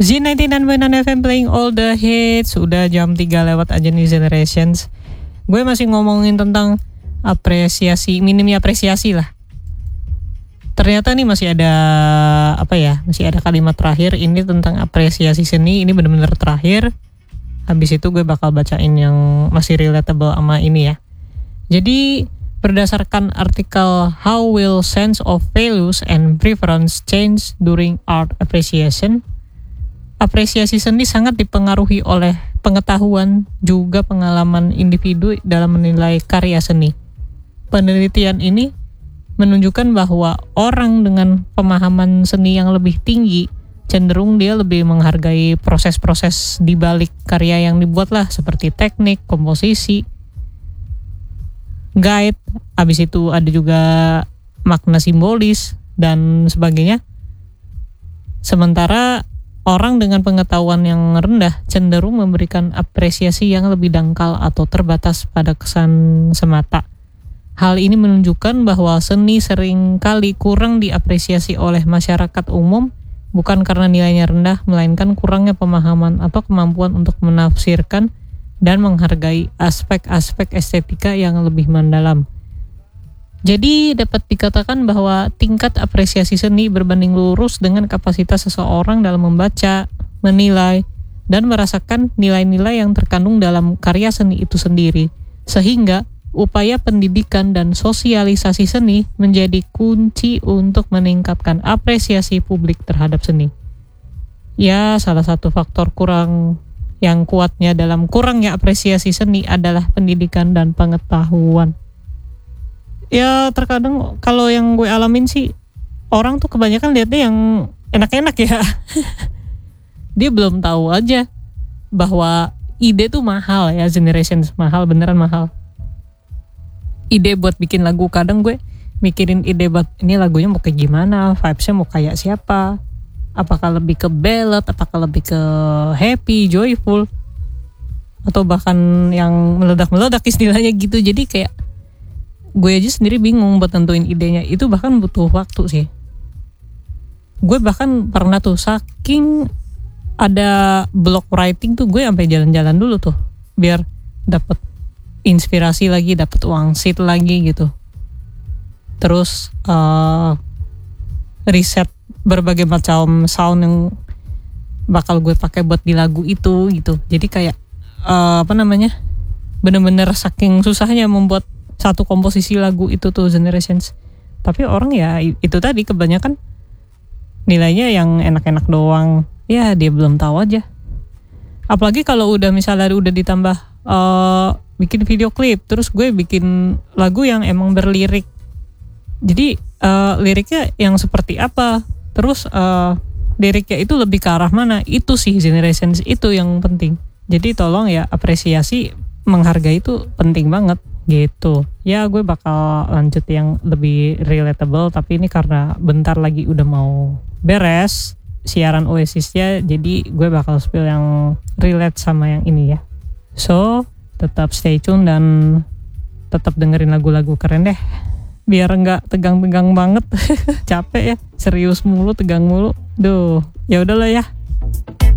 Z99.9 FM playing all the hits. Udah jam 3 lewat aja nih Generations. Gue masih ngomongin tentang apresiasi, minimnya apresiasi lah. Ternyata nih masih ada masih ada kalimat terakhir ini tentang apresiasi seni. Ini benar-benar terakhir. Habis itu gue bakal bacain yang masih relatable sama ini ya. Jadi berdasarkan artikel How Will Sense of Values and Preference Change During Art Appreciation, apresiasi seni sangat dipengaruhi oleh pengetahuan juga pengalaman individu dalam menilai karya seni. Penelitian ini menunjukkan bahwa orang dengan pemahaman seni yang lebih tinggi cenderung dia lebih menghargai proses-proses di balik karya yang dibuat lah, seperti teknik, komposisi, guide, habis itu ada juga makna simbolis dan sebagainya. Sementara orang dengan pengetahuan yang rendah cenderung memberikan apresiasi yang lebih dangkal atau terbatas pada kesan semata. Hal ini menunjukkan bahwa seni sering kali kurang diapresiasi oleh masyarakat umum, bukan karena nilainya rendah, melainkan kurangnya pemahaman atau kemampuan untuk menafsirkan dan menghargai aspek-aspek estetika yang lebih mendalam. Jadi dapat dikatakan bahwa tingkat apresiasi seni berbanding lurus dengan kapasitas seseorang dalam membaca, menilai, dan merasakan nilai-nilai yang terkandung dalam karya seni itu sendiri. Sehingga upaya pendidikan dan sosialisasi seni menjadi kunci untuk meningkatkan apresiasi publik terhadap seni. Ya, salah satu faktor yang kuatnya dalam kurangnya apresiasi seni adalah pendidikan dan pengetahuan. Ya, terkadang kalau yang gue alamin sih, orang tuh kebanyakan lihatnya yang enak-enak ya. Dia belum tahu aja bahwa ide tuh mahal ya, Generations, mahal, beneran mahal. Ide buat bikin lagu, kadang gue mikirin ide buat ini lagunya mau kayak gimana, vibesnya mau kayak siapa, apakah lebih ke ballad, apakah lebih ke happy, joyful, atau bahkan yang meledak-meledak istilahnya gitu. Jadi kayak gue aja sendiri bingung buat tentuin idenya, itu bahkan butuh waktu sih. Gue bahkan pernah tuh saking ada block writing tuh gue sampai jalan-jalan dulu tuh biar dapet inspirasi lagi, dapet wangsit lagi gitu. Terus riset berbagai macam sound yang bakal gue pakai buat di lagu itu gitu. Jadi kayak bener-bener saking susahnya membuat satu komposisi lagu itu tuh Generations. Tapi orang ya itu tadi kebanyakan nilainya yang enak-enak doang. Ya dia belum tahu aja. Apalagi kalau udah misalnya udah ditambah bikin video klip, terus gue bikin lagu yang emang berlirik. Jadi liriknya yang seperti apa, terus liriknya itu lebih ke arah mana, itu sih Generations, itu yang penting. Jadi tolong ya apresiasi, menghargai itu penting banget gitu. Ya gue bakal lanjut yang lebih relatable, tapi ini karena bentar lagi udah mau beres siaran Oasisnya, jadi gue bakal spill yang relate sama yang ini ya. So tetap stay tune dan tetap dengerin lagu-lagu keren deh, biar nggak tegang-tegang banget. Capek ya, serius mulu, tegang mulu. Duh, ya udahlah ya.